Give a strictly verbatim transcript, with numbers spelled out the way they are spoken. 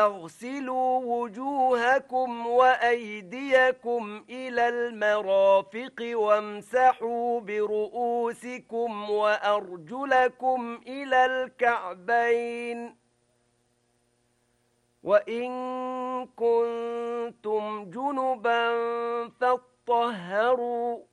اغسلوا وجوهكم وأيديكم إلى المرافق وامسحوا برؤوسكم وأرجلكم إلى الكعبين وإن كنتم جنبا فاطهروا